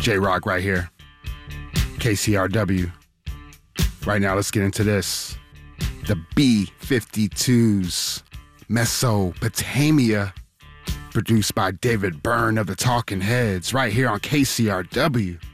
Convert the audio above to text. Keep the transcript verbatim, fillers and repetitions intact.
J-Rock right here. K C R W. Right now, let's get into this. The B fifty-twos, Mesopotamia, produced by David Byrne of the Talking Heads, right here on K C R W.